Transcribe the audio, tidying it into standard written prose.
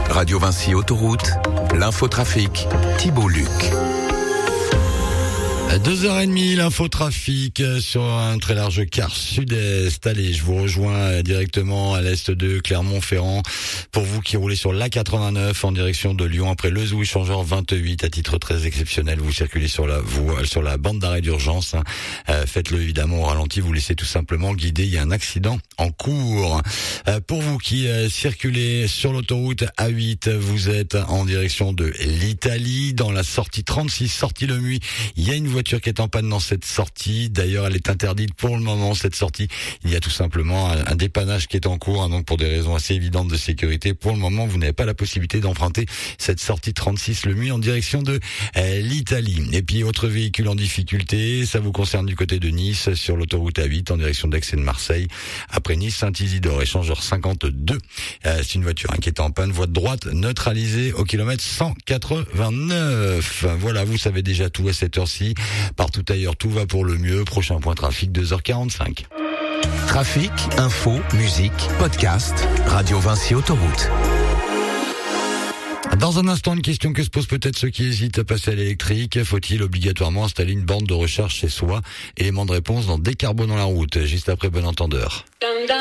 Radio Vinci Autoroute, l'infotrafic, Thibault Luc. 2h30, l'infotrafic sur un très large quart sud-est. Allez, je vous rejoins directement à l'est de Clermont-Ferrand. Pour vous qui roulez sur l'A89 en direction de Lyon après Lezoux, échangeur 28, à titre très exceptionnel, vous circulez sur la bande d'arrêt d'urgence. Faites-le évidemment au ralenti, vous laissez tout simplement guider, il y a un accident en cours. Pour vous qui circulez sur l'autoroute A8, vous êtes en direction de l'Italie, dans la sortie 36, sortie Le Muy. Il y a une voiture qui est en panne dans cette sortie. D'ailleurs, elle est interdite pour le moment, cette sortie. Il y a tout simplement un dépannage qui est en cours, donc pour des raisons assez évidentes de sécurité. Pour le moment, vous n'avez pas la possibilité d'emprunter cette sortie 36 Le Muy en direction de l'Italie. Et puis, autre véhicule en difficulté, ça vous concerne du côté de Nice, sur l'autoroute A8 en direction d'Aix et de Marseille. Après Nice, Saint-Isidore, échangeur 52. C'est une voiture qui est en panne, voie de droite neutralisée au kilomètre 189. Voilà, vous savez déjà tout à cette heure-ci. Partout ailleurs, tout va pour le mieux. Prochain point trafic, 2h45. Trafic, info, musique, podcast, Radio Vinci Autoroute. Dans un instant, une question que se posent peut-être ceux qui hésitent à passer à l'électrique. Faut-il obligatoirement installer une borne de recharge chez soi? Élément de réponse dans Décarbonons la route, juste après Bon Entendeur.